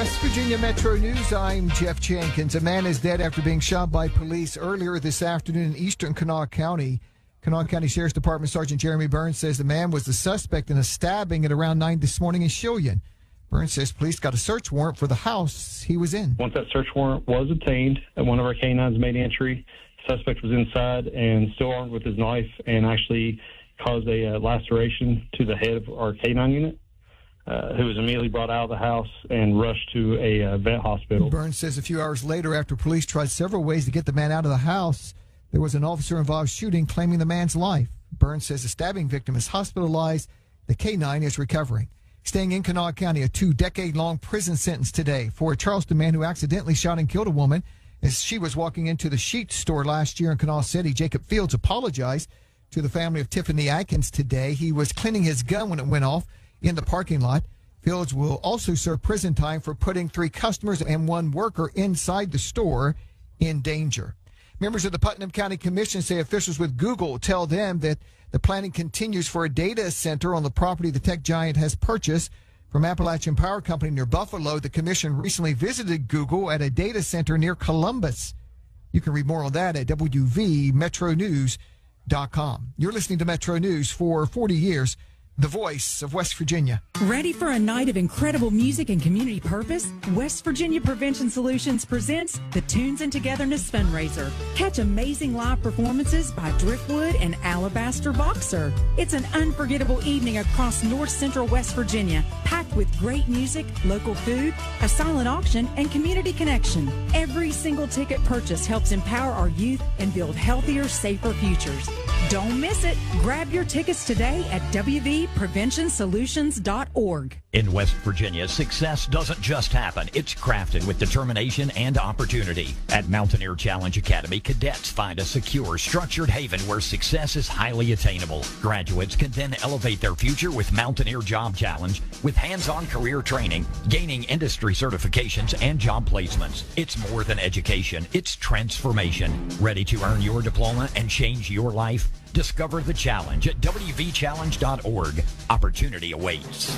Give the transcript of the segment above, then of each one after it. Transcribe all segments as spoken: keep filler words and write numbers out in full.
West Virginia Metro News, I'm Jeff Jenkins. A man is dead after being shot by police earlier this afternoon in eastern Kanawha County. Kanawha County Sheriff's Department Sergeant Jeremy Burns says the man was the suspect in a stabbing at around nine this morning in Shillian. Burns says police got a search warrant for the house he was in. Once that search warrant was obtained, one of our canines made entry. The suspect was inside and still armed with his knife and actually caused a uh, laceration to the head of our canine unit. Uh, who was immediately brought out of the house and rushed to a uh, vet hospital. Burns says a few hours later, after police tried several ways to get the man out of the house, there was an officer-involved shooting claiming the man's life. Burns says the stabbing victim is hospitalized. The K nine is recovering. Staying in Kanawha County, a two-decade-long prison sentence today for a Charleston man who accidentally shot and killed a woman as she was walking into the sheet store last year in Kanawha City. Jacob Fields apologized to the family of Tiffany Atkins today. He was cleaning his gun when it went off in the parking lot. Fields will also serve prison time for putting three customers and one worker inside the store in danger. Members of the Putnam County Commission say officials with Google tell them that the planning continues for a data center on the property the tech giant has purchased from Appalachian Power Company near Buffalo. The commission recently visited Google at a data center near Columbus. You can read more on that at W V Metro News dot com. You're listening to Metro News for forty years. The voice of West Virginia. Ready for a night of incredible music and community purpose? West Virginia Prevention Solutions presents the Tunes and Togetherness Fundraiser. Catch amazing live performances by Driftwood and Alabaster Boxer. It's an unforgettable evening across north central West Virginia, packed with great music, local food, a silent auction, and community connection. Every single ticket purchased helps empower our youth and build healthier, safer futures. Don't miss it. Grab your tickets today at W V prevention solutions dot org. In West Virginia, success doesn't just happen. It's crafted with determination and opportunity. At Mountaineer Challenge Academy, cadets find a secure, structured haven where success is highly attainable. Graduates can then elevate their future with Mountaineer Job Challenge with hands-on career training, gaining industry certifications, and job placements. It's more than education. It's transformation. Ready to earn your diploma and change your life? Discover the challenge at W V challenge dot org. Opportunity awaits.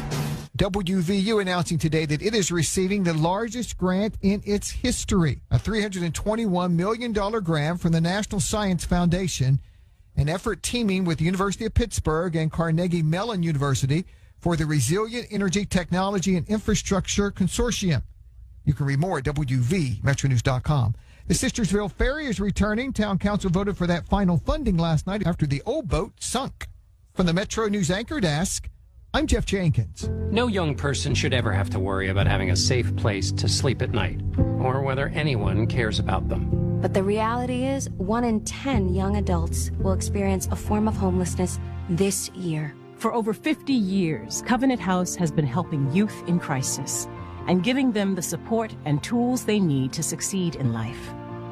W V U announcing today that it is receiving the largest grant in its history, a three hundred twenty-one million dollars grant from the National Science Foundation, an effort teaming with the University of Pittsburgh and Carnegie Mellon University for the Resilient Energy Technology and Infrastructure Consortium. You can read more at W V Metro News dot com. The Sistersville Ferry is returning. Town Council voted for that final funding last night after the old boat sunk. From the Metro News Anchor Desk, I'm Jeff Jenkins. No young person should ever have to worry about having a safe place to sleep at night, or whether anyone cares about them. But the reality is, one in ten young adults will experience a form of homelessness this year. For over fifty years, Covenant House has been helping youth in crisis and giving them the support and tools they need to succeed in life.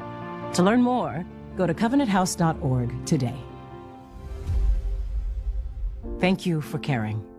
To learn more, go to covenant house dot org today. Thank you for caring.